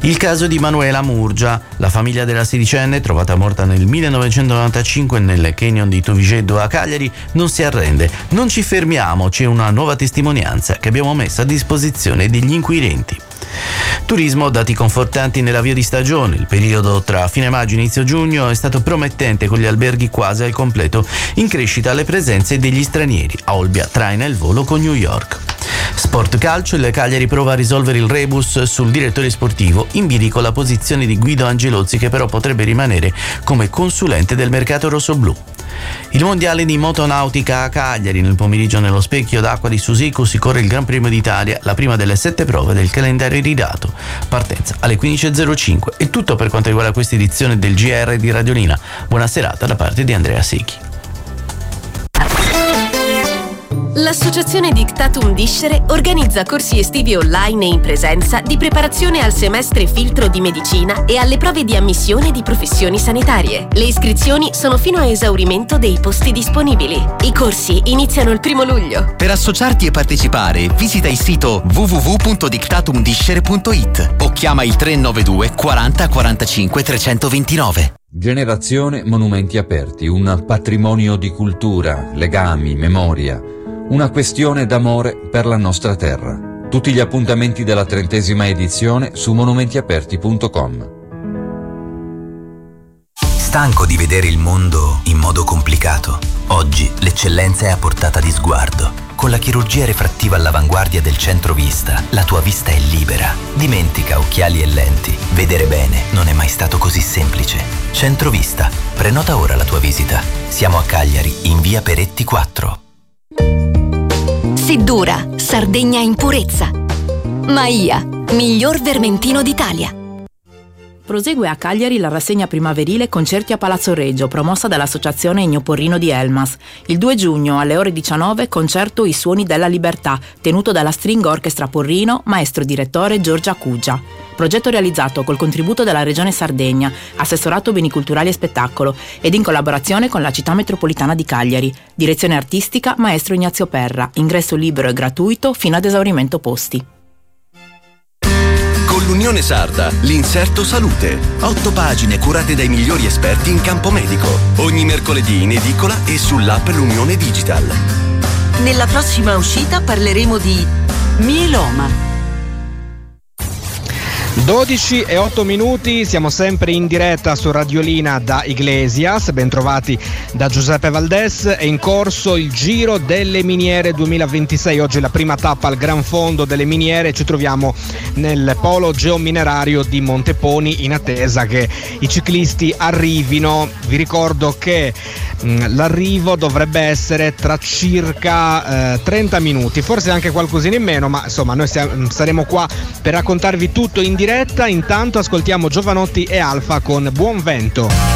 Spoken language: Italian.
Il caso di Manuela Murgia, la famiglia della sedicenne, trovata morta nel 1995 nel canyon di Tovigedo a Cagliari, non si arrende. Non ci fermiamo, c'è una nuova testimonianza che abbiamo messo a disposizione degli inquirenti. Turismo, dati confortanti nell'avvio di stagione. Il periodo tra fine maggio e inizio giugno è stato promettente, con gli alberghi quasi al completo, in crescita le presenze degli stranieri. A Olbia traina il volo con New York. Sport calcio, il Cagliari prova a risolvere il rebus sul direttore sportivo, in bilico la posizione di Guido Angelozzi, che però potrebbe rimanere come consulente del mercato rossoblù. Il mondiale di motonautica a Cagliari. Nel pomeriggio nello specchio d'acqua di Susico si corre il Gran Premio d'Italia, la prima delle 7 prove del calendario iridato. Partenza alle 15.05. È tutto per quanto riguarda questa edizione del GR di Radiolina. Buona serata da parte di Andrea Secchi. L'Associazione Dictatum Discere organizza corsi estivi online e in presenza di preparazione al semestre filtro di medicina e alle prove di ammissione di professioni sanitarie. Le iscrizioni sono fino a esaurimento dei posti disponibili. I corsi iniziano il 1 luglio. Per associarti e partecipare, visita il sito www.dictatumdiscere.it o chiama il 392 40 45 329. Generazione Monumenti Aperti, un patrimonio di cultura, legami, memoria. Una questione d'amore per la nostra terra. Tutti gli appuntamenti della 30ª edizione su monumentiaperti.com. Stanco di vedere il mondo in modo complicato? Oggi l'eccellenza è a portata di sguardo. Con la chirurgia refrattiva all'avanguardia del Centro Vista, la tua vista è libera. Dimentica occhiali e lenti. Vedere bene non è mai stato così semplice. Centro Vista. Prenota ora la tua visita. Siamo a Cagliari, in via Peretti 4. Seddura, Sardegna in purezza. Maia, miglior vermentino d'Italia. Prosegue a Cagliari la rassegna primaverile Concerti a Palazzo Reggio, promossa dall'Associazione Ennio Porrino di Elmas. Il 2 giugno alle ore 19 concerto I Suoni della Libertà, tenuto dalla String Orchestra Porrino, maestro direttore Giorgia Cugia. Progetto realizzato col contributo della Regione Sardegna, Assessorato Beni Culturali e Spettacolo, ed in collaborazione con la Città Metropolitana di Cagliari. Direzione artistica Maestro Ignazio Perra. Ingresso libero e gratuito fino ad esaurimento posti. Con l'Unione Sarda, l'Inserto Salute. 8 pagine curate dai migliori esperti in campo medico. Ogni mercoledì in edicola e sull'app L'Unione Digital. Nella prossima uscita parleremo di mieloma. 12:08, siamo sempre in diretta su Radiolina da Iglesias, bentrovati da Giuseppe Valdes. È in corso il Giro delle Miniere 2026, oggi la prima tappa al Gran Fondo delle Miniere. Ci troviamo nel polo geominerario di Monteponi in attesa che i ciclisti arrivino. Vi ricordo che l'arrivo dovrebbe essere tra circa 30 minuti, forse anche qualcosina in meno, ma insomma noi saremo qua per raccontarvi tutto in diretta. Intanto ascoltiamo Giovanotti e Alfa con Buon Vento.